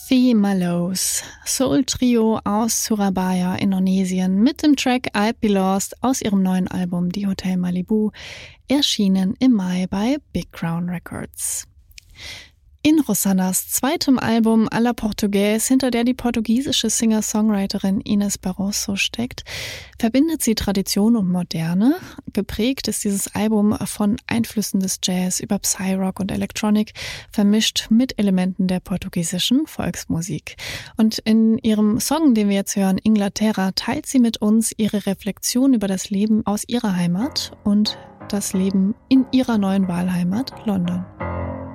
The Mallows, Soul-Trio aus Surabaya, Indonesien, mit dem Track I'd Be Lost aus ihrem neuen Album Die Hotel Malibu, erschienen im Mai bei Big Crown Records. In Rosannas zweitem Album A la Portuguese, hinter der die portugiesische Singer-Songwriterin Inês Barroso steckt, verbindet sie Tradition und Moderne. Geprägt ist dieses Album von Einflüssen des Jazz über Psy-Rock und Electronic, vermischt mit Elementen der portugiesischen Volksmusik. Und in ihrem Song, den wir jetzt hören, Inglaterra, teilt sie mit uns ihre Reflexion über das Leben aus ihrer Heimat und das Leben in ihrer neuen Wahlheimat London.